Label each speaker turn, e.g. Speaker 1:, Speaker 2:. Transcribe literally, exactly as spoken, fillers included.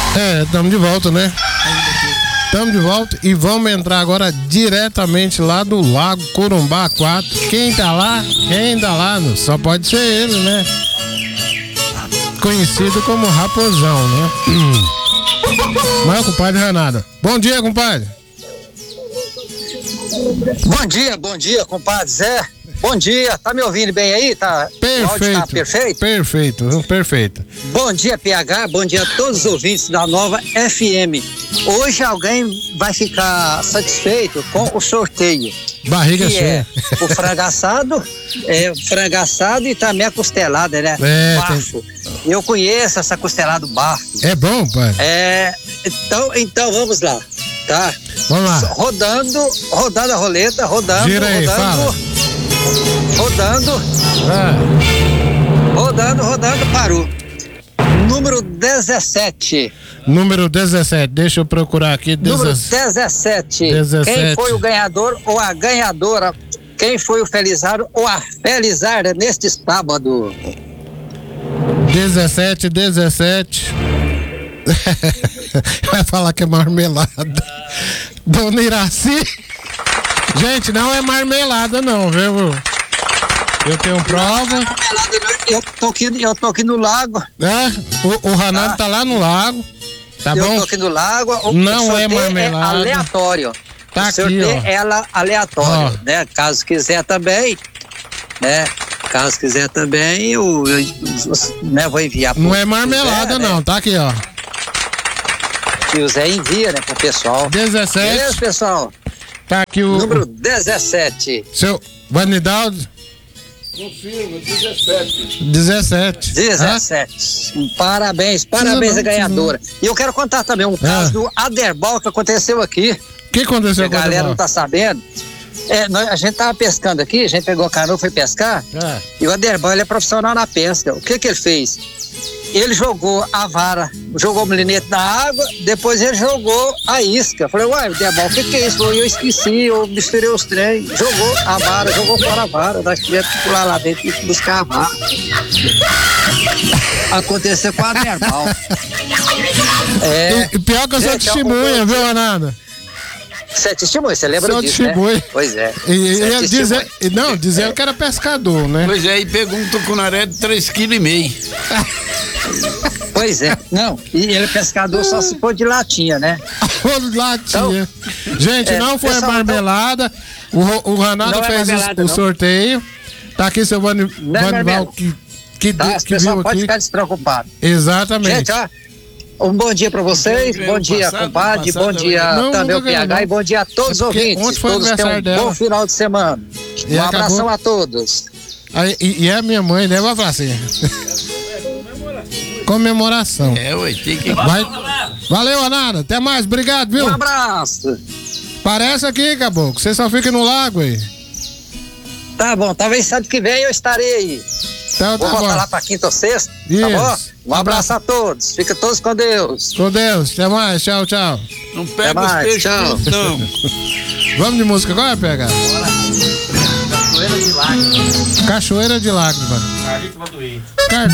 Speaker 1: É, estamos de volta, né? Estamos de volta e vamos entrar agora diretamente lá do Lago Corumbá quatro. Quem tá lá? Quem tá lá? Só pode ser ele, né? Conhecido como Raposão, né? Mas é o compadre Renato. Bom dia, compadre.
Speaker 2: Bom dia, bom dia, compadre Zé. Bom dia, tá me ouvindo bem aí? Tá,
Speaker 1: perfeito,
Speaker 2: tá perfeito?
Speaker 1: Perfeito, perfeito.
Speaker 2: Bom dia, P H, bom dia a todos os ouvintes da Nova F M. Hoje alguém vai ficar satisfeito com o sorteio.
Speaker 1: Barriga
Speaker 2: que
Speaker 1: cheia.
Speaker 2: É o frango assado, é, frango assado e também a costelada, né?
Speaker 1: É,
Speaker 2: bafo. Tem... Eu conheço essa costelada bafo.
Speaker 1: É bom, pai?
Speaker 2: É, então, então vamos lá, tá?
Speaker 1: Vamos lá.
Speaker 2: Rodando, rodando a roleta, rodando,
Speaker 1: Gira aí,
Speaker 2: rodando.
Speaker 1: fala.
Speaker 2: Rodando,
Speaker 1: ah.
Speaker 2: rodando, rodando, parou. Número dezessete.
Speaker 1: Número dezessete, deixa eu procurar aqui.
Speaker 2: Número dezessete.
Speaker 1: dezessete.
Speaker 2: Quem foi o ganhador ou a ganhadora? Quem foi o felizardo ou a felizarda neste sábado?
Speaker 1: dezessete, dezessete. Vai falar que é marmelada. Dona Iraci. Gente, não é marmelada não, viu? Eu tenho prova.
Speaker 2: Eu tô aqui, eu tô aqui no lago.
Speaker 1: É, o, o Renato ah. tá lá no lago. Tá
Speaker 2: eu
Speaker 1: bom?
Speaker 2: Eu tô aqui no lago. O
Speaker 1: não é marmelada.
Speaker 2: É aleatório.
Speaker 1: Tá
Speaker 2: o
Speaker 1: aqui, ó.
Speaker 2: É ela aleatório, ó. Né? Caso quiser também, né? Caso quiser também, eu, eu, eu né, vou enviar.
Speaker 1: Não é marmelada Zé, não, né? Tá aqui, ó.
Speaker 2: E o Zé envia, né, pro pessoal.
Speaker 1: dezessete.
Speaker 2: Beleza, pessoal?
Speaker 1: Tá aqui o...
Speaker 2: Número dezessete.
Speaker 1: Seu Vanidaldo?
Speaker 2: dezessete.
Speaker 1: dezessete.
Speaker 2: dezessete. Ah? Parabéns, parabéns à ganhadora. E eu quero contar também um caso ah. do Aderbal que aconteceu aqui.
Speaker 1: O que aconteceu
Speaker 2: que a
Speaker 1: com
Speaker 2: galera
Speaker 1: Aderbal?
Speaker 2: Não tá sabendo. É, nós, a gente tava pescando aqui, a gente pegou a canoa, foi pescar. Ah. E o Aderbal, ele é profissional na pesca. O que que ele fez? Ele jogou a vara, jogou o molinete na água, depois ele jogou a isca. Falei, uai, Aderbal, o que que é isso? Eu esqueci, eu misturei os trem. Jogou a vara, jogou fora a vara. Nós tivemos que pular lá dentro e buscar a vara. Aconteceu com o Aderbal.
Speaker 1: É, e pior que eu sou testemunha, viu, Renato?
Speaker 2: Você é testemunha, você lembra
Speaker 1: Só
Speaker 2: disso,
Speaker 1: testemunha.
Speaker 2: Né? Pois é.
Speaker 1: E, e dizer, não, dizendo é. que era pescador, né?
Speaker 3: Pois é, e pegou um tucunaré de três vírgula cinco quilos.
Speaker 2: Pois é, não, e ele é pescador só se for de latinha, né?
Speaker 1: De latinha. Então, gente, é, não foi a marmelada, o, o Renato fez é o, o sorteio, tá aqui seu Vanival que, que,
Speaker 2: tá,
Speaker 1: que viu aqui.
Speaker 2: Pode ficar despreocupado.
Speaker 1: Exatamente.
Speaker 2: Gente, ó, um bom dia pra vocês, bom dia, compadre, bom dia
Speaker 1: não,
Speaker 2: também o P H não. E bom dia a todos os ouvintes.
Speaker 1: Ontem foi
Speaker 2: todos tenham um
Speaker 1: dela.
Speaker 2: bom final de semana.
Speaker 1: E
Speaker 2: um
Speaker 1: acabou.
Speaker 2: Abração a todos.
Speaker 1: Aí, e, e a minha mãe, né, vai falar assim. Comemoração.
Speaker 3: É, ué, tem que...
Speaker 1: Vai... Valeu, Anara, até mais, obrigado, viu?
Speaker 2: Um abraço.
Speaker 1: Parece aqui, caboclo, você só fica no lago aí.
Speaker 2: Tá bom, talvez sábado que vem eu estarei aí.
Speaker 1: Então,
Speaker 2: Vou
Speaker 1: tá
Speaker 2: voltar
Speaker 1: bom.
Speaker 2: lá pra quinta ou sexta,
Speaker 1: Isso.
Speaker 2: tá bom? Um abraço a todos, fica todos com Deus.
Speaker 1: Com Deus, até mais, tchau, tchau.
Speaker 3: Não pega os peixes,
Speaker 2: tchau.
Speaker 3: Não.
Speaker 1: Vamos de música agora, P H?
Speaker 2: Cachoeira de Lágrimas.
Speaker 1: Cachoeira de Lágrimas.
Speaker 2: Carlito Maduí.